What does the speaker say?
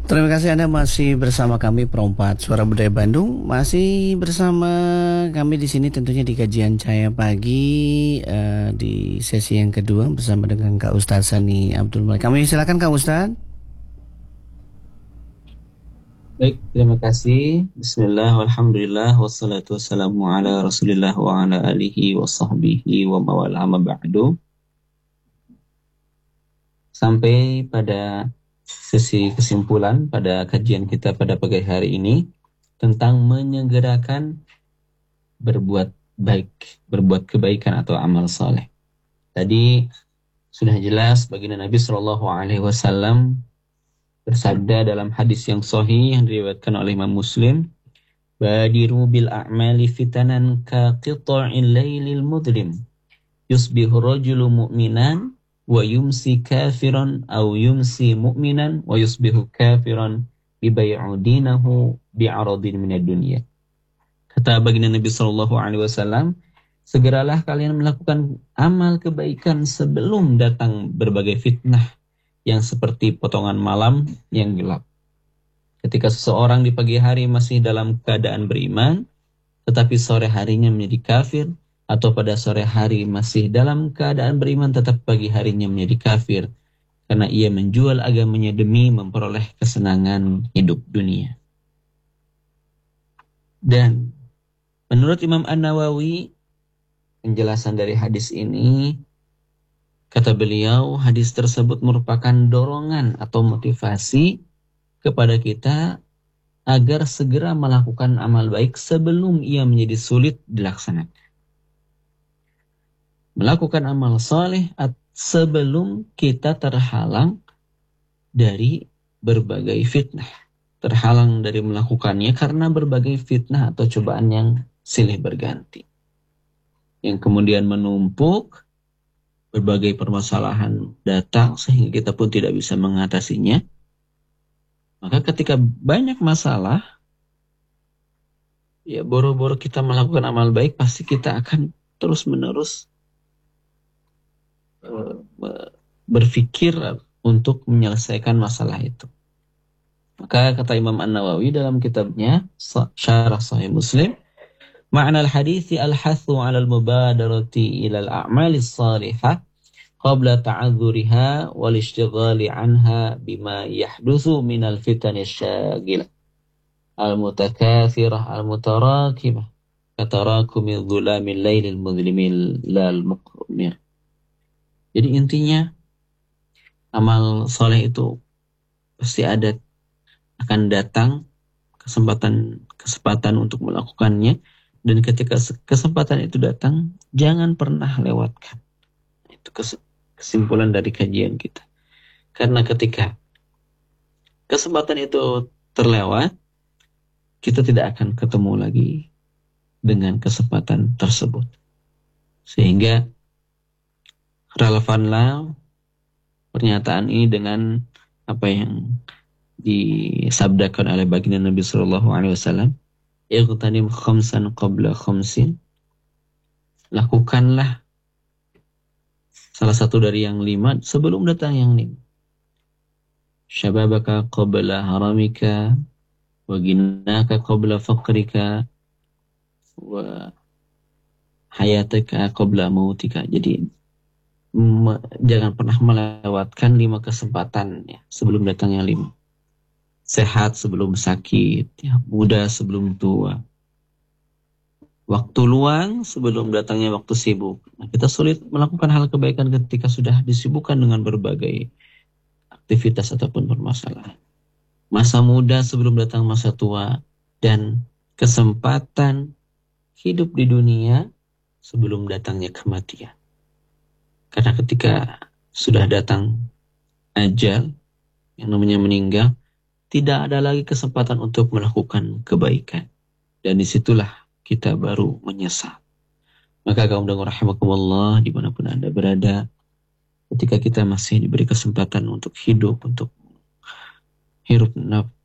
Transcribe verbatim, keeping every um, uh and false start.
Terima kasih Anda masih bersama kami Perompat Suara Budaya Bandung. Masih bersama kami di sini tentunya di kajian Cahaya Pagi eh, di sesi yang kedua bersama dengan Kak Ustadz Sani Abdul Malik. Kami silakan Kak Ustadz. Baik, terima kasih. Bismillah, walhamdulillah, wassalatu wassalamu ala rasulillah wa ala alihi wa sahbihi wa mawala amma ba'du. Sampai pada sesi kesimpulan pada kajian kita pada pagi hari ini tentang menyegerakan berbuat baik, berbuat kebaikan atau amal saleh. Tadi sudah jelas baginda Nabi Shallallahu Alaihi Wasallam bersabda dalam hadis yang sahih yang diriwayatkan oleh Imam Muslim, "Badiru bil a'mali fitanan ka qita'il lailil mudlim, yusbihu rajulu mu'minan wa yumsi kafiran aw yumsi mu'minan wa yusbihu kafiran bibay'u dinahu bi'aradin minad dunya." Kata baginda Nabi sallallahu alaihi wasallam, segeralah kalian melakukan amal kebaikan sebelum datang berbagai fitnah yang seperti potongan malam yang gelap. Ketika seseorang di pagi hari masih dalam keadaan beriman, tetapi sore harinya menjadi kafir, atau pada sore hari masih dalam keadaan beriman tetap pagi harinya menjadi kafir karena ia menjual agamanya demi memperoleh kesenangan hidup dunia. Dan menurut Imam An-Nawawi, penjelasan dari hadis ini, kata beliau, hadis tersebut merupakan dorongan atau motivasi kepada kita agar segera melakukan amal baik sebelum ia menjadi sulit dilaksanakan. Melakukan amal soleh sebelum kita terhalang dari berbagai fitnah. Terhalang dari melakukannya karena berbagai fitnah atau cobaan yang silih berganti. Yang kemudian menumpuk, berbagai permasalahan datang sehingga kita pun tidak bisa mengatasinya. Maka ketika banyak masalah, ya boro-boro kita melakukan amal baik, pasti kita akan terus-menerus berpikir untuk menyelesaikan masalah itu. Maka kata Imam An-Nawawi dalam kitabnya Syarah Sahih Muslim, ma'na al-hadithi al-hathu 'ala al-mubadarati ila al-a'mali as-salihah qabla ta'adzuriha wal ishtighali 'anha bima yahduthu min al-fitan asy-syagilah al-mutakathirah al-mutarakibah katarakumi dhulamil lailil mudlimil lal muqmir. Jadi intinya amal soleh itu pasti ada, akan datang kesempatan kesempatan untuk melakukannya, dan ketika kesempatan itu datang jangan pernah lewatkan. Itu kesimpulan dari kajian kita. Karena ketika kesempatan itu terlewat, kita tidak akan ketemu lagi dengan kesempatan tersebut. Sehingga relevanlah pernyataan ini dengan apa yang disabdakan oleh baginda Nabi Sallallahu Alaihi Wasallam, "Iqtanim khamsan qabla khamsin." Lakukanlah salah satu dari yang lima sebelum datang yang lima. Syababaka qabla haramika, wa ginaka qabla faqrika, wa hayataka qabla mautika. Jadi Me, jangan pernah melewatkan lima kesempatan ya, sebelum datangnya lima. Sehat sebelum sakit, ya, muda sebelum tua. Waktu luang sebelum datangnya waktu sibuk. Nah, kita sulit melakukan hal kebaikan ketika sudah disibukkan dengan berbagai aktivitas ataupun permasalahan. Masa muda sebelum datang masa tua, dan kesempatan hidup di dunia sebelum datangnya kematian. Karena ketika sudah datang ajal, yang namanya meninggal, tidak ada lagi kesempatan untuk melakukan kebaikan. Dan disitulah kita baru menyesal. Maka kaum dengar rahimakumullah, dimanapun Anda berada, ketika kita masih diberi kesempatan untuk hidup, untuk hirup